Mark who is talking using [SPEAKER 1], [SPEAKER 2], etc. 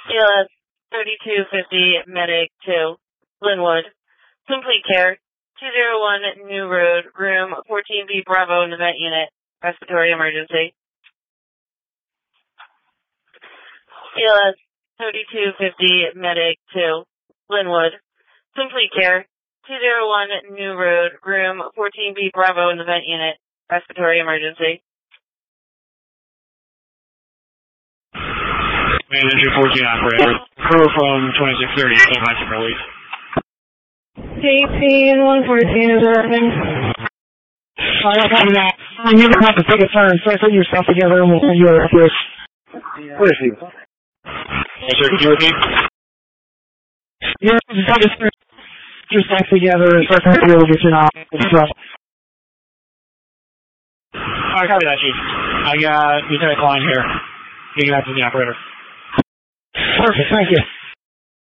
[SPEAKER 1] ELS 3250 Medic 2, Linwood. Complete care. 201 New Road, room 14B Bravo in the vent unit. Respiratory emergency. ELS 3250 Medic 2, Linwood. Complete care. 201 New Road, room 14B Bravo in the vent unit. Respiratory emergency.
[SPEAKER 2] Manager 14 operator. Crew from 2630, full high release.
[SPEAKER 3] 18, 114 is everything.
[SPEAKER 4] Alright, copy that. You're going to have to take a turn. Start putting yourself together and we'll send you a request.
[SPEAKER 2] Where is he? Yes, sir. Can you repeat?
[SPEAKER 4] Yeah, just have to start yourself together and start putting your get you out.
[SPEAKER 2] Alright, copy that, Chief. I got Lieutenant Klein here. Speaking out to the operator.
[SPEAKER 4] Perfect, thank you.